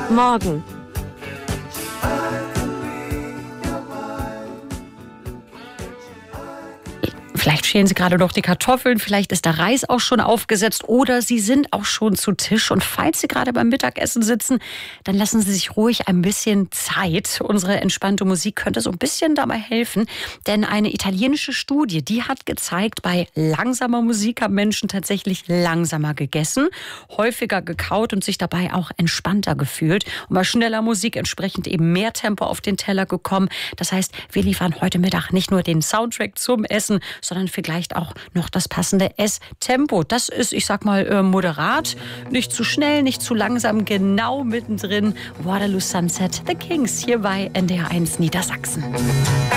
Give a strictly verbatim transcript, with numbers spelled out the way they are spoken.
Morgen. Vielleicht schälen Sie gerade noch die Kartoffeln, vielleicht ist der Reis auch schon aufgesetzt oder Sie sind auch schon zu Tisch. Und falls Sie gerade beim Mittagessen sitzen, dann lassen Sie sich ruhig ein bisschen Zeit. Unsere entspannte Musik könnte so ein bisschen dabei helfen. Denn eine italienische Studie, die hat gezeigt, bei langsamer Musik haben Menschen tatsächlich langsamer gegessen, häufiger gekaut und sich dabei auch entspannter gefühlt. Und bei schneller Musik entsprechend eben mehr Tempo auf den Teller gekommen. Das heißt, wir liefern heute Mittag nicht nur den Soundtrack zum Essen, sondern vielleicht auch noch das passende Esstempo. Das ist, ich sag mal, moderat, nicht zu schnell, nicht zu langsam, genau mittendrin. Waterloo Sunset, The Kings, hier bei N D R eins Niedersachsen.